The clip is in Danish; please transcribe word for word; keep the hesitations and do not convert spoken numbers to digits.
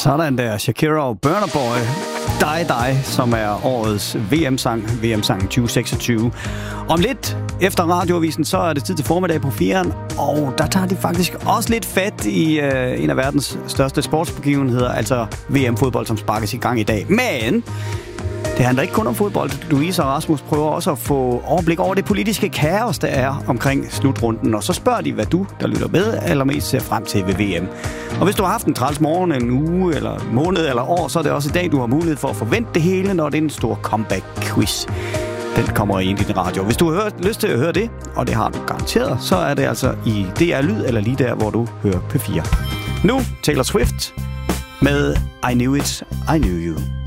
Sådan der, Shakira og Burna Boy, Die Die, som er årets V M-sang, V M-sang tyve seksogtyve. Om lidt efter radioavisen, så er det tid til formiddag på firen, og der tager de faktisk også lidt fat i øh, en af verdens største sportsbegivenheder, altså V M-fodbold, som sparkes i gang i dag. Men det handler ikke kun om fodbold. Louise og Rasmus prøver også at få overblik over det politiske kaos, der er omkring slutrunden. Og så spørger de, hvad du, der lytter med, allermest ser frem til ved V M. Og hvis du har haft en træls morgen, en uge, eller måned, eller år, så er det også i dag, du har mulighed for at forvente det hele, når det er en stor comeback-quiz. Den kommer ind i din radio. Hvis du har lyst til at høre det, og det har du garanteret, så er det altså i D R Lyd, eller lige der, hvor du hører P fire. Nu Taylor Swift med I Knew It, I Knew You.